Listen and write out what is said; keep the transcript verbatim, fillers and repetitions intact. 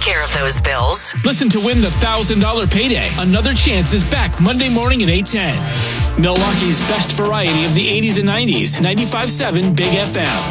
care of those bills. Listen to win the one thousand dollars payday. Another Chance is back Monday morning at eight ten. Milwaukee's best variety of the eighties and nineties. ninety-five point seven Big F M.